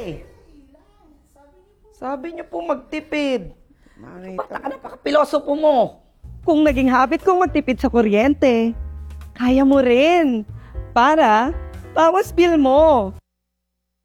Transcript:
eh. Sabi niyo po magtipid. Ba't napaka-pilosopo mo? Kung naging habit kong magtipid sa kuryente, kaya mo rin. Para bawas bill mo.